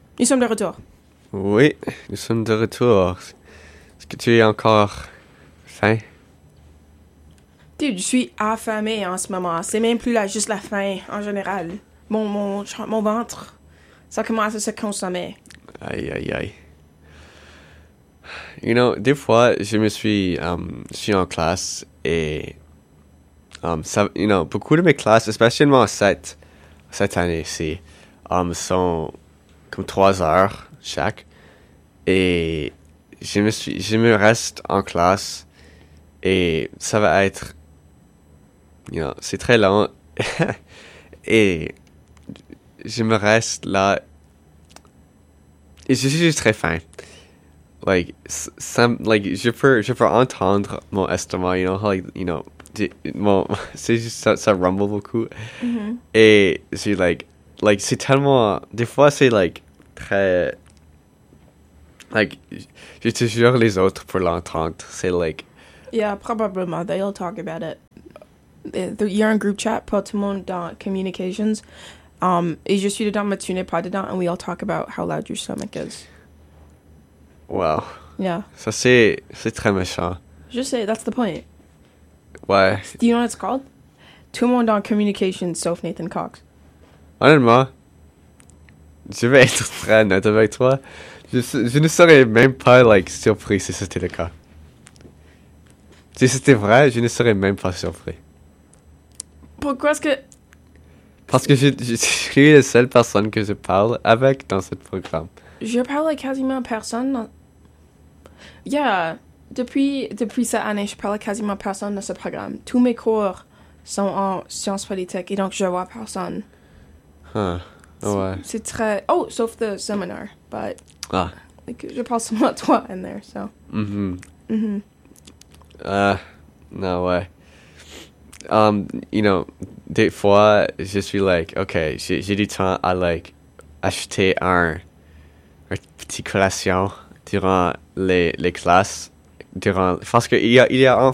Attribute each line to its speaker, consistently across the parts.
Speaker 1: Nous sommes de retour.
Speaker 2: Oui, nous sommes de retour. Est-ce que tu es encore faim?
Speaker 1: Dude, je suis affamée en ce moment. C'est même plus juste la faim en général. Mon ventre, ça commence à se consommer.
Speaker 2: Aïe, aïe, aïe. You know, des fois, je suis en classe et beaucoup de mes classes, especially cette année-ci, sont comme 3 heures chaque. Et je me reste en classe et ça va être, c'est très long. Et je me reste là et je suis juste très faim. Je peux entendre mon estomac, c'est juste ça rumble beaucoup.
Speaker 1: Mm-hmm.
Speaker 2: Et c'est c'est tellement, des fois c'est très, je te jure les autres pour l'entendre, c'est
Speaker 1: Yeah, probablement. They'll talk about it. Il y a un group chat pour tout le monde dans Communications. Et je suis dedans, mais tu n'es pas dedans, and we all talk about how loud your stomach is.
Speaker 2: wow.
Speaker 1: Yeah.
Speaker 2: Ça c'est très méchant.
Speaker 1: Je sais, that's the point.
Speaker 2: Ouais.
Speaker 1: Do you know what it's called? Tout le monde dans Communications, sauf Nathan Cox.
Speaker 2: Honnêtement, je vais être très honnête avec toi. Je ne serais même pas surpris si c'était le cas. Si c'était vrai, je ne serais même pas surpris.
Speaker 1: Pourquoi est-ce que...
Speaker 2: Parce que je suis la seule personne que je parle avec dans ce programme.
Speaker 1: Je parle à quasiment personne dans... Yeah, depuis cette année, je parle à quasiment personne dans ce programme. Tous mes cours sont en sciences politiques et donc je vois personne.
Speaker 2: Huh. Ouais.
Speaker 1: C'est très... Oh, sauf the seminar, but...
Speaker 2: Ah.
Speaker 1: Je parle seulement à toi in there, so...
Speaker 2: Mhm.
Speaker 1: Mhm.
Speaker 2: Non, ouais. Des fois, je suis okay, j'ai du temps à acheter un petit collation durant les classes, parce que il y a il y a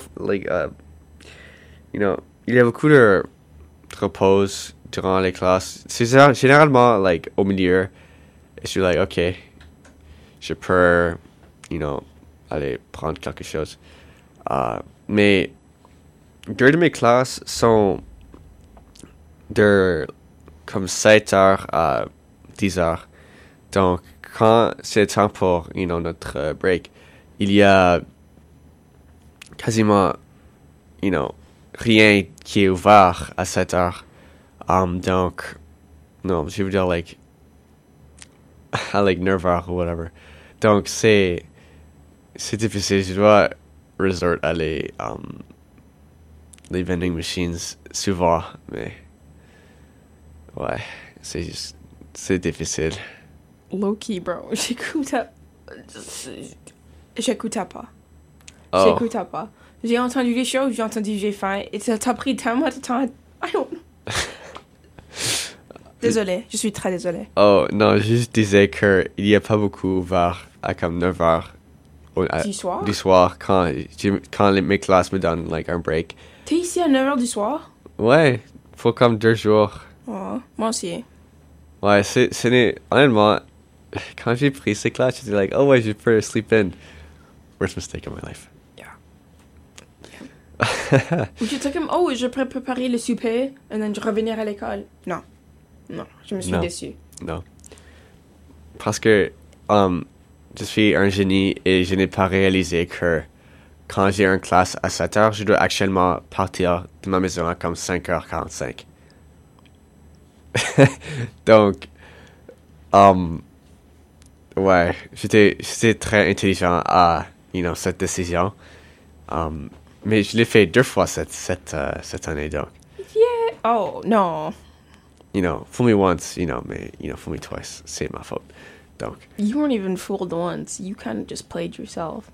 Speaker 2: beaucoup de repos durant les classes. C'est généralement au milieu, et je suis okay, je peux, aller prendre quelque chose. Mais deux de mes classes sont de comme 7 heures à 10 heures. Donc, quand c'est temps pour, notre break, il y a quasiment, rien qui est ouvert à 7 heures. Donc, non, je veux dire, à 9 heures ou whatever. Donc, c'est difficile. Je dois resort à les vending machines souvent, mais ouais, c'est difficile.
Speaker 1: Low-key, bro. J'écoutais pas.
Speaker 2: Oh.
Speaker 1: J'écoutais pas. J'ai entendu des choses, j'ai entendu j'ai faim, et ça t'a pris tellement de temps. I don't... Désolée, je suis très désolée.
Speaker 2: Oh, non, je disais qu'il n'y a pas beaucoup ouvert à comme 9 heures
Speaker 1: Du soir,
Speaker 2: quand mes classes me donnent un break.
Speaker 1: T'es ici à 9h du soir?
Speaker 2: Ouais, pour comme 2 jours.
Speaker 1: Oh, moi aussi.
Speaker 2: Ouais, honnêtement, quand j'ai pris ces classes, j'étais oh ouais, je peux sleep in. Worst mistake of my life.
Speaker 1: Ou tu étais comme, oh, je peux préparer le souper, et then je revenir à l'école. Non, je me suis déçue.
Speaker 2: Non. Parce que je suis un génie et je n'ai pas réalisé que quand j'ai une classe à 7 heures, je dois actuellement partir de ma maison à comme 5h45. Donc, ouais, j'étais très intelligent à, cette décision. Mais je l'ai fait 2 fois cette année, donc.
Speaker 1: Yeah! Oh, no.
Speaker 2: Fool me once, mais, fool me twice. C'est ma faute. Donc.
Speaker 1: You weren't even fooled once. You kind of just played yourself.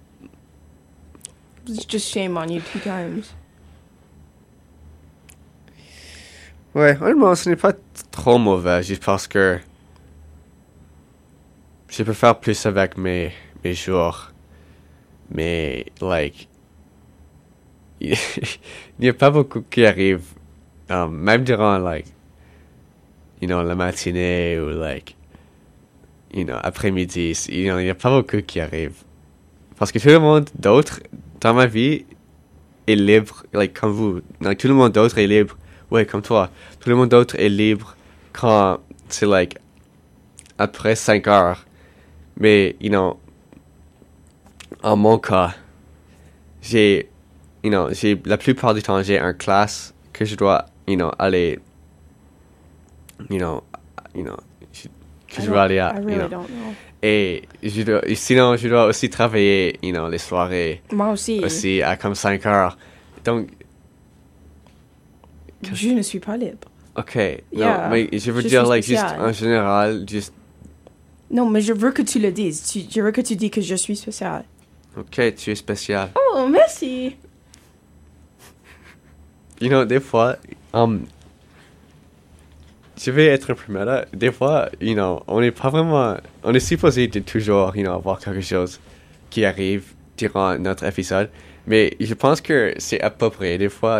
Speaker 1: It's just shame on you 2 times.
Speaker 2: Ouais, honnêtement, ce n'est pas trop mauvais, juste parce que je peux faire plus avec mes jours. Mais, il n'y a pas beaucoup qui arrivent, même durant, la matinée ou, après-midi. Il n'y a pas beaucoup qui arrivent. Parce que tout le monde d'autre dans ma vie est libre, comme vous. Like, tout le monde d'autre est libre. Ouais, comme toi. Tout le monde d'autre est libre quand c'est, après 5 heures. Mais, en mon cas, la plupart du temps, j'ai une classe que je dois, aller, que je dois aller à,
Speaker 1: I really don't know.
Speaker 2: Et sinon, je dois aussi travailler, les soirées.
Speaker 1: Moi aussi.
Speaker 2: Aussi, à comme 5 heures. Donc,
Speaker 1: Je ne suis pas libre.
Speaker 2: ok.
Speaker 1: Yeah,
Speaker 2: non, mais je veux
Speaker 1: je
Speaker 2: dire,
Speaker 1: suis
Speaker 2: juste
Speaker 1: spéciale.
Speaker 2: en général, juste,
Speaker 1: Non, mais je veux que tu le dises. Je veux que tu dis que je suis spéciale.
Speaker 2: ok, tu es spécial.
Speaker 1: Oh, merci.
Speaker 2: Des fois, je vais être un primera. Des fois, on n'est pas vraiment, on est supposé de toujours, avoir quelque chose qui arrive durant notre épisode. Mais je pense que c'est à peu près. Des fois,